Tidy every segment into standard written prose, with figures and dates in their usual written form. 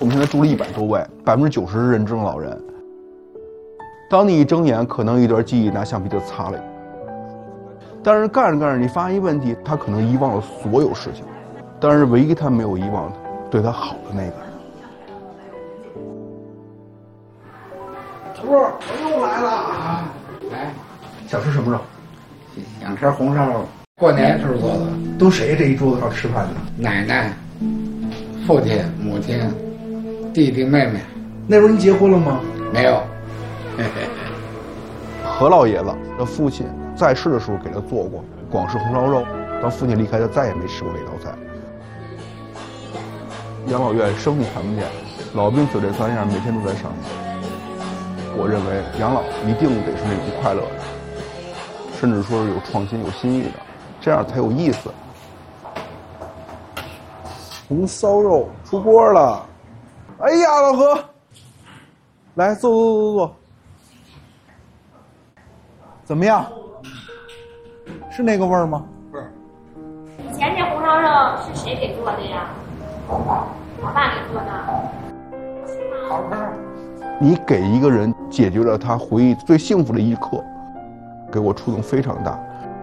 们现在住了100多位，90%是认知症老人。当你一睁眼，可能一段记忆拿橡皮就擦了。但是干着干着，你发现一问题，他可能遗忘了所有事情，但是唯一他没有遗忘对他好的那个人。 头儿，我又来了。 来， 想吃什么肉？ 想吃红烧肉，过年时候做的。 都谁这一桌子上吃饭呢？ 奶奶、父亲、母亲、弟弟、妹妹。 那时候你结婚了吗？ 没有。 何老爷子的父亲在世的时候给他做过广式红烧肉，当父亲离开，他再也没吃过这道菜。养老院生意看不见，老兵嘴这三样每天都在上演。我认为养老一定得是那种快乐的，甚至说是有创新、有新意的，这样才有意思。红烧肉出锅了！哎呀，老何，来坐。怎么样？是那个味儿吗？ 是。 以前这红烧肉是谁给做的呀？我爸给做的。 好吃。 你给一个人解决了他回忆最幸福的一刻，给我触动非常大。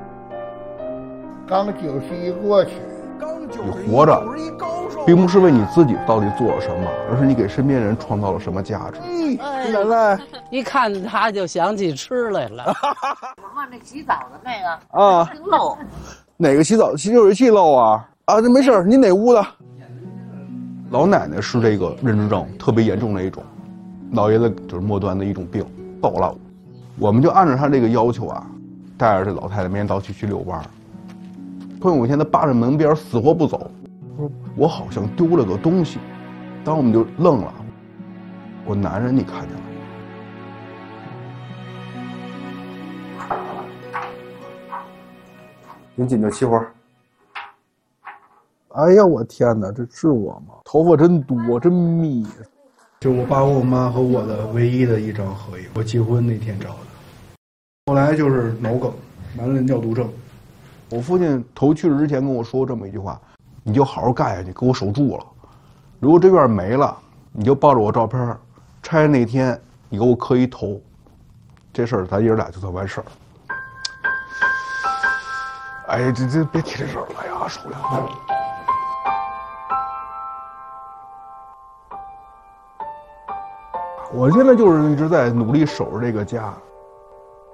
刚91过去， 你活着，并不是为你自己到底做了什么，而是你给身边人创造了什么价值。 奶奶， 一看他就想起吃来了。 我问那洗澡的那个啊， 漏， 哪个洗澡洗热水器漏啊？啊，这没事，你哪屋的？老奶奶是这个认知症特别严重的一种，老爷子就是末端的一种病，走了，我们就按照他这个要求啊，带着这老太太每天早起去遛弯儿。突然有一天，他扒着门边死活不走，我好像丢了个东西。当我们就愣了，我男人你看见了吗？您紧就起火。哎呀，我天哪，这是我吗？头发真多，真密。 就我爸我妈和我的唯一的一张合影，我结婚那天照的。后来就是脑梗，完了尿毒症。 我父亲头去世之前跟我说过这么一句话：你就好好干下去，给我守住了。如果这院没了，你就抱着我照片，拆那天你给我磕一头，这事儿咱爷俩就算完事儿。哎，这别提这事儿了，哎呀，受不了。我现在就是一直在努力守着这个家。